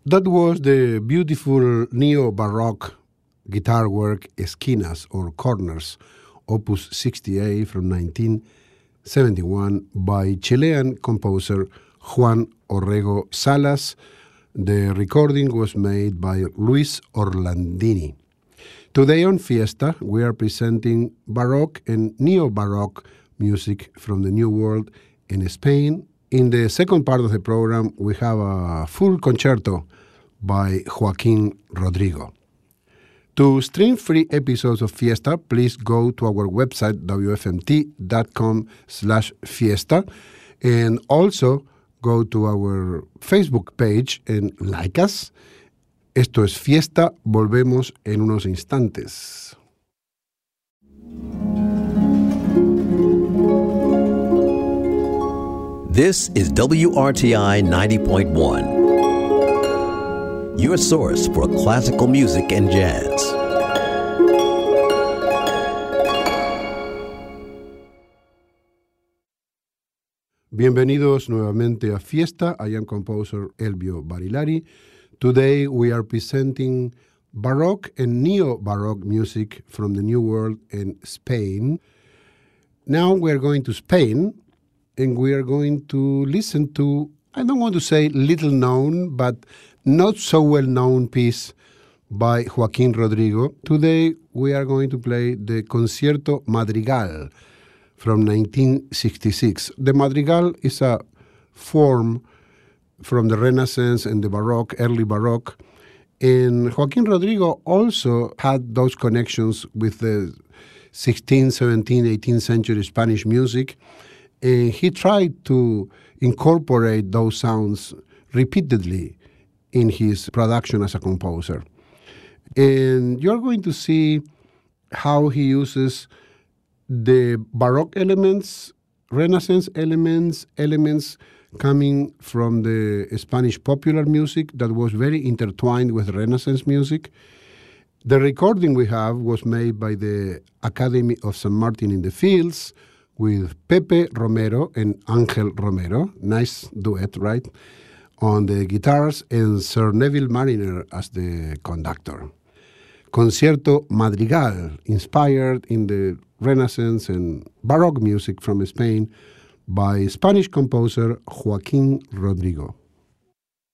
That was the beautiful neo-Baroque guitar work Esquinas or Corners, Opus 68 from 1971 by Chilean composer Juan Orrego Salas. The recording was made by Luis Orlandini. Today on Fiesta, we are presenting Baroque and Neo-Baroque music from the New World in Spain. In the second part of the program, we have a full concerto by Joaquín Rodrigo. To stream free episodes of Fiesta, please go to our website, wfmt.com/fiesta, and also go to our Facebook page and like us. Esto es Fiesta. Volvemos en unos instantes. This is WRTI 90.1, your source for classical music and jazz. Bienvenidos nuevamente a Fiesta. I am composer Elvio Barilari. Today we are presenting Baroque and Neo-Baroque music from the New World in Spain. Now we are going to Spain, and we are going to listen to, I don't want to say little known, but not so well known piece by Joaquín Rodrigo. Today we are going to play the Concierto Madrigal from 1966. The Madrigal is a form from the Renaissance and the Baroque, early Baroque. And Joaquín Rodrigo also had those connections with the 16th, 17th, 18th century Spanish music. And he tried to incorporate those sounds repeatedly in his production as a composer. And you're going to see how he uses the Baroque elements, Renaissance elements coming from the Spanish popular music that was very intertwined with Renaissance music. The recording we have was made by the Academy of San Martin in the Fields with Pepe Romero and Ángel Romero. Nice duet, right? On the guitars, and Sir Neville Mariner as the conductor. Concierto Madrigal, inspired in the Renaissance and Baroque music from Spain by Spanish composer Joaquín Rodrigo.